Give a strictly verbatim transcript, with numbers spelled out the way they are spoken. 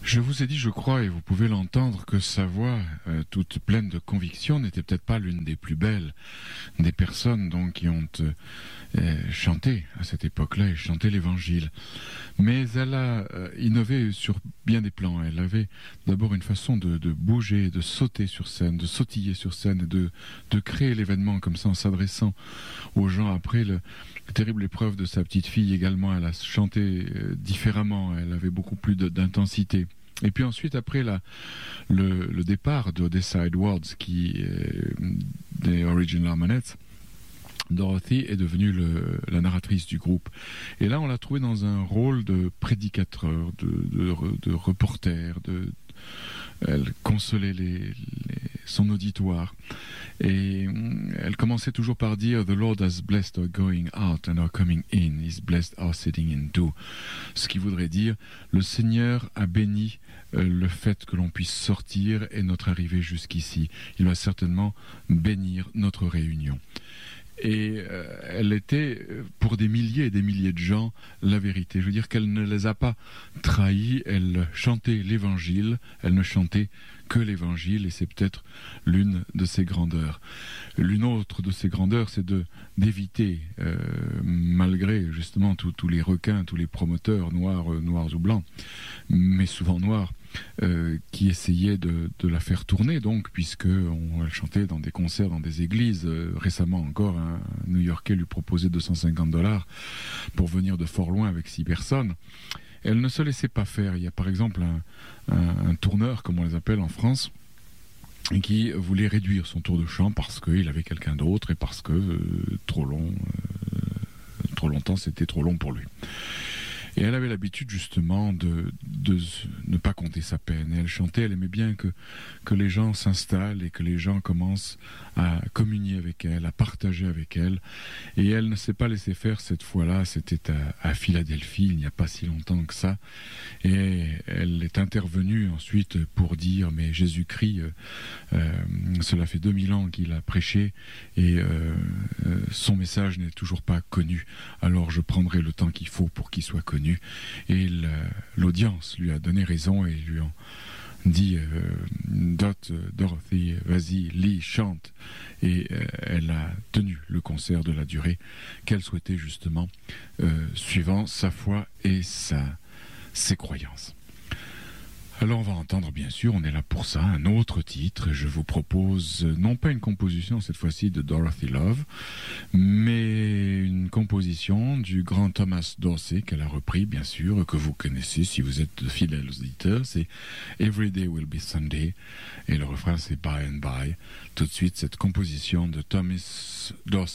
Je vous ai dit, je crois, et vous pouvez l'entendre, que sa voix, euh, toute pleine de conviction, n'était peut-être pas l'une des plus belles des personnes donc, qui ont euh, chanté à cette époque-là et chanté l'Évangile. Mais elle a euh, innové sur bien des plans. Elle avait d'abord une façon de, de bouger, de sauter sur scène, de sautiller sur scène, de, de créer l'événement comme ça en s'adressant aux gens. Après le, la terrible épreuve de sa petite fille également, elle a chanté euh, différemment, elle avait beaucoup plus de, d'intensité. Et puis ensuite, après la, le, le départ d'Odessa Edwards, qui est des Original Harmonettes, Dorothy est devenue le, la narratrice du groupe. Et là, on l'a trouvée dans un rôle de prédicateur, de, de, de reporter, de, elle consolait les, les, son auditoire. Et elle commençait toujours par dire « The Lord has blessed our going out and our coming in. He's blessed our sitting in too. » Ce qui voudrait dire « Le Seigneur a béni euh, le fait que l'on puisse sortir et notre arrivée jusqu'ici. Il va certainement bénir notre réunion. » Et euh, elle était, pour des milliers et des milliers de gens, la vérité. Je veux dire qu'elle ne les a pas trahis, elle chantait l'Évangile, elle ne chantait que l'Évangile, et c'est peut-être l'une de ses grandeurs. L'une autre de ses grandeurs, c'est de d'éviter, euh, malgré justement tous les requins, tous les promoteurs, noirs, euh, noirs ou blancs, mais souvent noirs, Euh, qui essayait de, de la faire tourner, donc, puisque on, elle chantait dans des concerts, dans des églises. Euh, récemment encore, un New-Yorkais lui proposait deux cent cinquante dollars pour venir de fort loin avec six personnes. Elle ne se laissait pas faire. Il y a par exemple un, un, un tourneur, comme on les appelle en France, qui voulait réduire son tour de chant parce qu'il avait quelqu'un d'autre et parce que euh, trop long, euh, trop longtemps, c'était trop long pour lui. Et elle avait l'habitude justement de, de ne pas compter sa peine. Et elle chantait, elle aimait bien que, que les gens s'installent et que les gens commencent à communier avec elle, à partager avec elle. Et elle ne s'est pas laissée faire cette fois-là, c'était à, à Philadelphie, il n'y a pas si longtemps que ça. Et elle est intervenue ensuite pour dire, mais Jésus-Christ, euh, euh, cela fait deux mille ans qu'il a prêché et euh, euh, son message n'est toujours pas connu. Alors je prendrai le temps qu'il faut pour qu'il soit connu. Et l'audience lui a donné raison et lui ont dit euh, Dot, Dorothy, vas-y, lis, chante. Et euh, elle a tenu le concert de la durée qu'elle souhaitait justement, euh, suivant sa foi et sa, ses croyances. Alors on va entendre, bien sûr, on est là pour ça, un autre titre. Je vous propose non pas une composition cette fois-ci de Dorothy Love, mais une composition du grand Thomas Dorsey qu'elle a repris, bien sûr, que vous connaissez si vous êtes de fidèles auditeurs. C'est Every Day Will Be Sunday et le refrain c'est By and By. Tout de suite cette composition de Thomas Dorsey.